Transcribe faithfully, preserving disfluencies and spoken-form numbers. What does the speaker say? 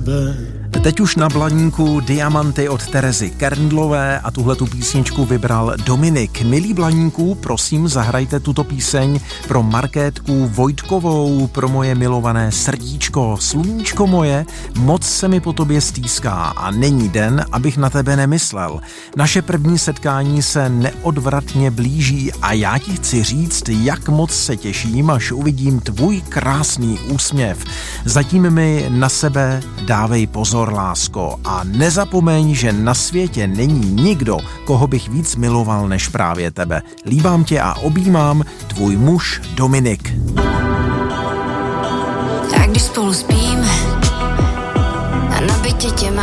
tebe. Teď už na Blaníku Diamanty od Terezy Kerndlové a tuhletu písničku vybral Dominik. Milí Blaníku, prosím, zahrajte tuto píseň pro Markétku Vojtkovou, pro moje milované srdíčko. Sluníčko moje, moc se mi po tobě stýská a není den, abych na tebe nemyslel. Naše první setkání se neodvratně blíží a já ti chci říct, jak moc se těším, až uvidím tvůj krásný úsměv. Zatím mi na sebe dávej pozor, lásko, a nezapomeň, že na světě není nikdo, koho bych víc miloval než právě tebe. Líbám tě a objímám, tvůj muž Dominik. A když spolu spíme a na bytě tě